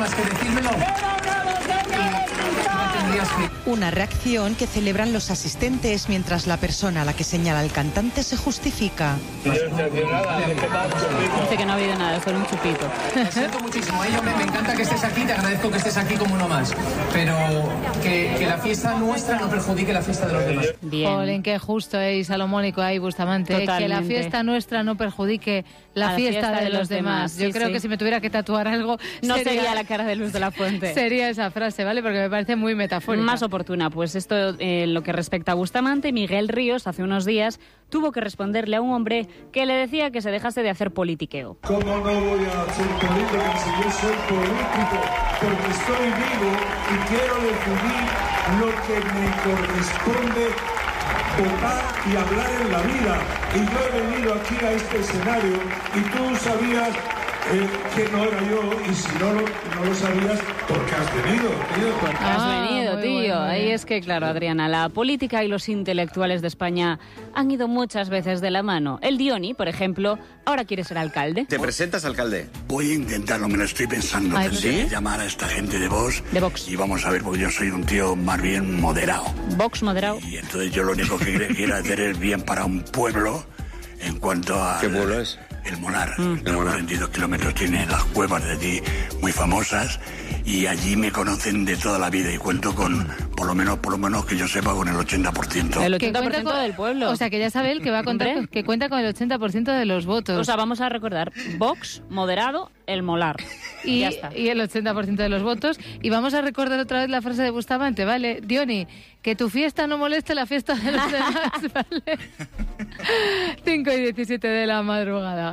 más que decírmelo. Una reacción que celebran los asistentes mientras la persona a la que señala el cantante se justifica. Dice que no ha habido nada, solo un chupito. Lo siento muchísimo, me encanta que estés aquí, te agradezco que estés aquí como uno más, pero que la fiesta nuestra no perjudique la fiesta de los demás. Bien. Jolín, qué justo y salomónico ahí, Bustamante. Que la fiesta nuestra no perjudique la fiesta de los demás. Yo creo que si me tuviera que tatuar algo... No sería la cara de Luz de la Fuente. Sería esa frase, ¿vale? Porque me parece muy metafórica. Más oportuna, pues esto en lo que respecta a Bustamante, Miguel Ríos hace unos días tuvo que responderle a un hombre que le decía que se dejase de hacer politiqueo. ¿Cómo no voy a hacer política si yo soy político? Porque estoy vivo y quiero decidir lo que me corresponde votar y hablar en la vida. Y yo he venido aquí a este escenario y tú sabías que no era yo, y si no lo sabías, ¿por qué has venido, tío? Porque has venido, tío. Bueno. Ahí es que, claro, Adriana, la política y los intelectuales de España han ido muchas veces de la mano. El Dioni, por ejemplo, ahora quiere ser alcalde. ¿Te presentas, alcalde? Voy a intentarlo, me lo estoy pensando. ¿Sí? Llamar a esta gente de Vox. De Vox. Y vamos a ver, porque yo soy un tío más bien moderado. Vox moderado. Y entonces yo lo único que quiero hacer es bien para un pueblo en cuanto a... ¿Qué pueblo es? El Molar. 42 kilómetros tiene las cuevas de allí muy famosas y allí me conocen de toda la vida y cuento con, por lo menos que yo sepa, con el 80%. El Que 80% del pueblo. O sea, que ya sabe él que va a contar que cuenta con el 80% de los votos. O sea, vamos a recordar, Vox, moderado, el Molar. Y, ya está. Y el 80% de los votos. Y vamos a recordar otra vez la frase de Bustamante, ¿vale? Dioni, que tu fiesta no moleste la fiesta de los demás, ¿vale? 5:17 de la madrugada.